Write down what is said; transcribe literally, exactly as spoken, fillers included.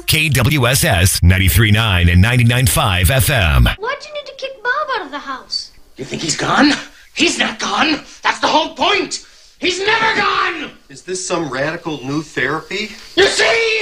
K W S S ninety-three point nine and ninety-nine point five F M. Why'd you need to kick Bob out of the house? You think he's gone? He's not gone. That's the whole point. He's never gone. Is this some radical new therapy? You see?